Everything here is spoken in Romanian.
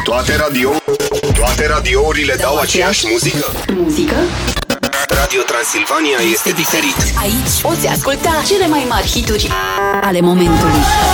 Toate radiourile dau aceeași muzică? Radio Transilvania este diferit. Aici poți asculta cele mai mari hituri ale momentului.